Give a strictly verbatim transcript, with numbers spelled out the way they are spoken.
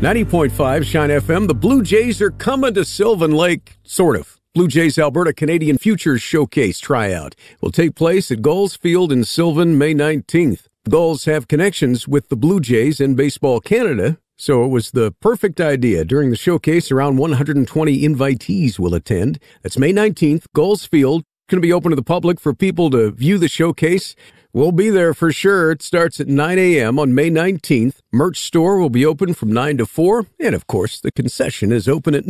ninety point five Shine F M. The Blue Jays are coming to Sylvan Lake, sort of. Blue Jays Alberta Canadian Futures Showcase tryout will take place at Gulls Field in Sylvan May nineteenth. Gulls have connections with the Blue Jays and Baseball Canada, so it was the perfect idea. During the showcase, around one hundred twenty invitees will attend. That's May nineteenth, Gulls Field. It's going to be open to the public for people to view the showcase. We'll be there for sure. It starts at nine a.m. on May nineteenth. Merch store will be open from nine to four. And, of course, the concession is open at